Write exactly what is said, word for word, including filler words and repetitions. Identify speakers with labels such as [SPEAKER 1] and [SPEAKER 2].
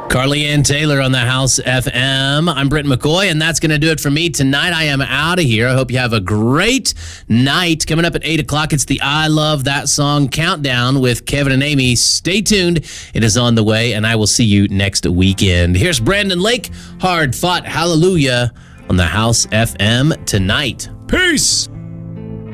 [SPEAKER 1] Carly Ann Taylor on the House F M. I'm Brent McCoy, and that's going to do it for me tonight. I am out of here. I hope you have a great night. Coming up at eight o'clock, it's the I Love That Song Countdown with Kevin and Amy. Stay tuned. It is on the way, and I will see you next weekend. Here's Brandon Lake, Hard Fought Hallelujah on the House F M tonight. Peace.